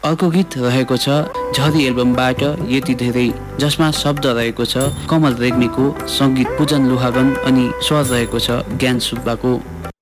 अर्को गीत रहेको छ झरी एल्बमबाट यति धेरै, जसमा शब्द रहेको छ कमल रेग्मीको, सङ्गीत पूजन लोहागन अनि स्वर रहेको छ ज्ञान सुब्बाको।